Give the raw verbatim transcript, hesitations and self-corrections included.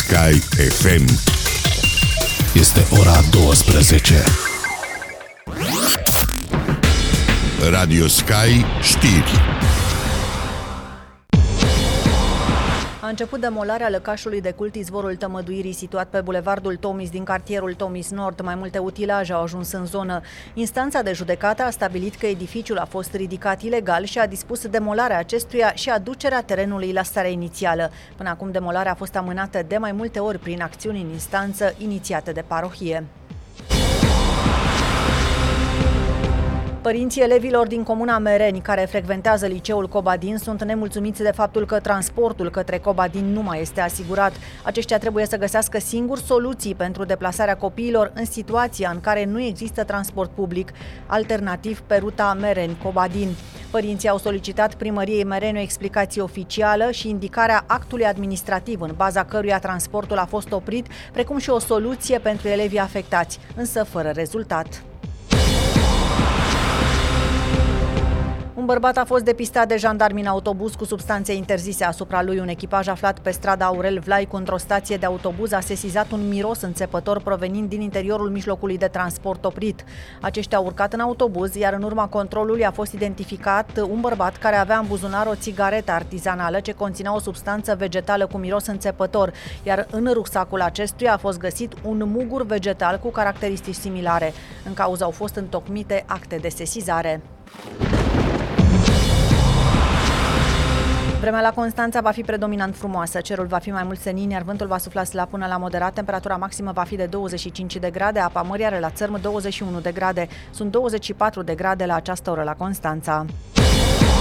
Sky F M. Este ora douăsprezece. Radio Sky știri. A început demolarea lăcașului de cult Izvorul Tămăduirii, situat pe bulevardul Tomis din cartierul Tomis Nord. Mai multe utilaje au ajuns în zonă. Instanța de judecată a stabilit că edificiul a fost ridicat ilegal și a dispus demolarea acestuia și aducerea terenului la starea inițială. Până acum, demolarea a fost amânată de mai multe ori prin acțiuni în instanță inițiate de parohie. Părinții elevilor din comuna Mereni, care frecventează liceul Cobadin, sunt nemulțumiți de faptul că transportul către Cobadin nu mai este asigurat. Aceștia trebuie să găsească singuri soluții pentru deplasarea copiilor în situația în care nu există transport public alternativ pe ruta Mereni-Cobadin. Părinții au solicitat primăriei Mereni o explicație oficială și indicarea actului administrativ în baza căruia transportul a fost oprit, precum și o soluție pentru elevii afectați, însă fără rezultat. Un bărbat a fost depistat de jandarmi în autobuz cu substanțe interzise asupra lui. Un echipaj aflat pe strada Aurel Vlaicu într-o stație de autobuz a sesizat un miros înțepător provenind din interiorul mijlocului de transport oprit. Aceștia au urcat în autobuz, iar în urma controlului a fost identificat un bărbat care avea în buzunar o țigaretă artizanală ce conținea o substanță vegetală cu miros înțepător, iar în rucsacul acestuia a fost găsit un mugur vegetal cu caracteristici similare. În cauză au fost întocmite acte de sesizare. Vremea la Constanța va fi predominant frumoasă, cerul va fi mai mult senin, iar vântul va sufla slab până la moderat, temperatura maximă va fi de douăzeci și cinci de grade, apa mării are la țărm douăzeci și unu de grade, sunt douăzeci și patru de grade la această oră la Constanța.